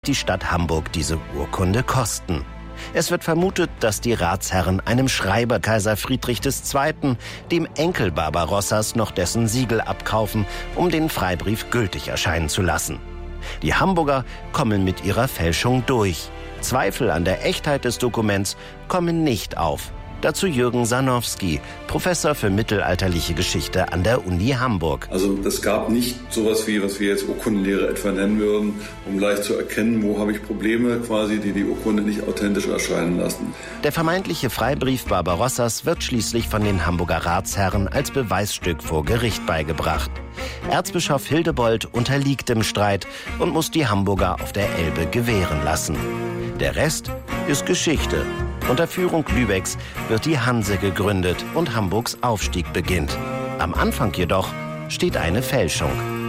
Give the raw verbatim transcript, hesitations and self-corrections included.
die Stadt Hamburg diese Urkunde kosten. Es wird vermutet, dass die Ratsherren einem Schreiber Kaiser Friedrich der Zweite., dem Enkel Barbarossas, noch dessen Siegel abkaufen, um den Freibrief gültig erscheinen zu lassen. Die Hamburger kommen mit ihrer Fälschung durch. Zweifel an der Echtheit des Dokuments kommen nicht auf. Dazu Jürgen Sarnowski, Professor für mittelalterliche Geschichte an der Uni Hamburg. Also es gab nicht sowas wie, was wir jetzt Urkundenlehre etwa nennen würden, um leicht zu erkennen, wo habe ich Probleme quasi, die die Urkunde nicht authentisch erscheinen lassen. Der vermeintliche Freibrief Barbarossas wird schließlich von den Hamburger Ratsherren als Beweisstück vor Gericht beigebracht. Erzbischof Hildebold unterliegt dem Streit und muss die Hamburger auf der Elbe gewähren lassen. Der Rest ist Geschichte. Unter Führung Lübecks wird die Hanse gegründet und Hamburgs Aufstieg beginnt. Am Anfang jedoch steht eine Fälschung.